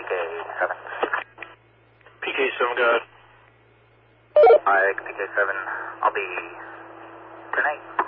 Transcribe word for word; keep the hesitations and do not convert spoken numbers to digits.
K seven. P K seven, go ahead. Alright, P K seven, I'll be tonight.